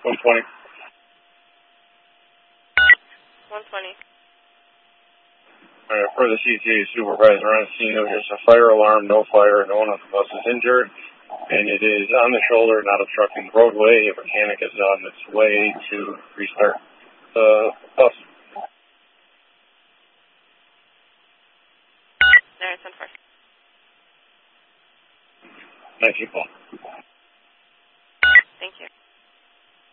120. 120. For the CTA supervisor on scene, there's a fire alarm, no fire, no one on the bus is injured, and it is on the shoulder, not obstructing the roadway. A mechanic is on its way to restart the bus. Alright, 10-4. 19 Paul. Thank you.